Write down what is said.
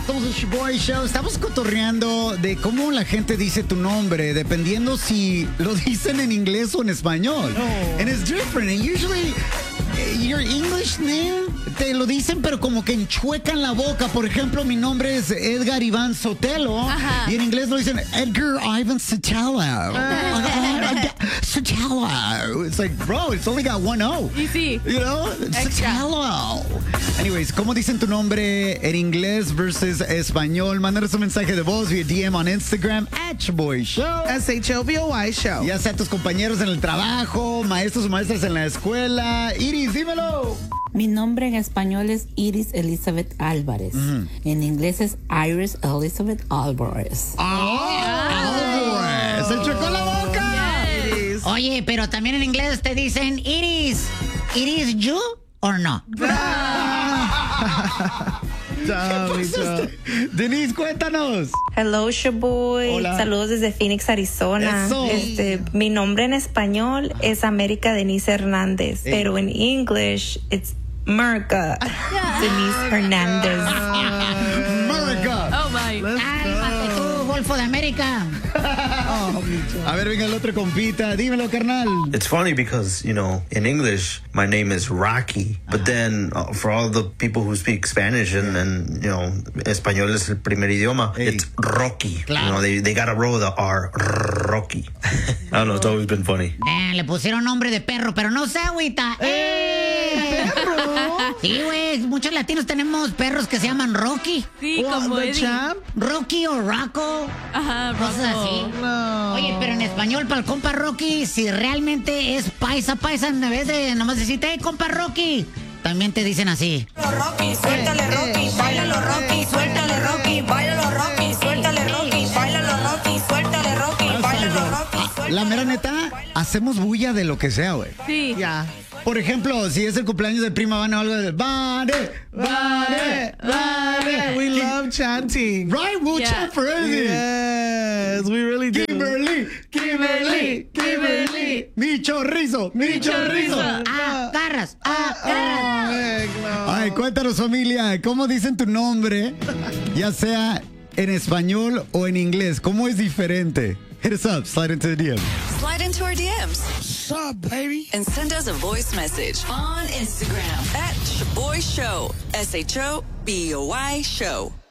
Somos el Shoboy Show. Estamos cotorreando de cómo la gente dice tu nombre, dependiendo si lo dicen en inglés o en español. Oh. And it's different. And usually, your English name, te lo dicen, pero como que enchuecan la boca. Por ejemplo, mi nombre es Edgar Iván Sotelo. Ajá. Y en inglés lo dicen Edgar Ivan Sotelo. Sotelo. It's like, bro, it's only got one O. Y sí. You know? Sotelo. Anyways, ¿cómo dicen tu nombre en inglés versus español? Mándanos un mensaje de voz vía DM on Instagram @ShoboyShow. SHOBOY Show. Ya sea tus compañeros en el trabajo, maestros o maestras en la escuela. Iris, dímelo. Mi nombre en español es Iris Elizabeth Álvarez. En inglés es Iris Elizabeth Álvarez. ¡Se chocó la boca! Yes. Oye, pero también en inglés te dicen Iris. ¿Iris you or no? Denise, cuéntanos. Hello, Shoboy. Hola. Saludos desde Phoenix, Arizona. Eso. Mi nombre en español es América Denise Hernández, pero en English it's Merca Denise Hernández. America. Oh, my. Cálmate tú, Golfo de América. A ver, venga el otro compita. Dímelo, carnal. It's funny because, you know, in English, my name is Rocky. But then for all the people who speak Spanish and you know, español es el primer idioma, it's Rocky. Claro. You know, they got to roll the R, Rocky. I don't know, it's always been funny. Le pusieron nombre de perro, pero no sé, agüita. Sí, güey, muchos latinos tenemos perros que se llaman Rocky. Sí, como The Eddie. Champ? Rocky o Rocco. Ajá, Cosas así. No. Oye, pero en español para el compa Rocky, si realmente es paisa, en vez de nomás decirte, hey, compa Rocky, también te dicen así. Rocky, suéltale Rocky, bailalo Rocky, suéltale Rocky, bailalo Rocky, suéltale Rocky, bailalo Rocky, suéltale Rocky, bailalo Rocky. La mera neta, hacemos bulla de lo que sea, güey. Sí. Yeah. Por ejemplo, si es el cumpleaños de prima Vane o algo de Vane. We love chanting. Right, we'll Yeah. chant for anything. Yes, we really do. Kimberly. Mi chorizo. Agarras. Heck no. Ay, cuéntanos, familia, ¿cómo dicen tu nombre? Ya sea en español o en inglés. ¿Cómo es diferente? Hit us up, slide into the DM. Slide into our DMs What's up, baby? and send us a voice message on Instagram @Shoboy Show, SHOBOY Show.